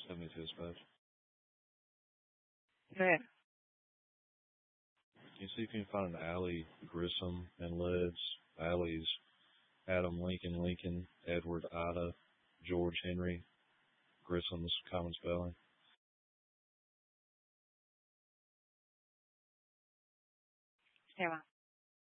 72 dispatch. Go ahead. Can you see if you can find an Alley Grissom and Ledge? Alley's Adam Lincoln, Edward Ida, George Henry, Grissom's common spelling. Stay on.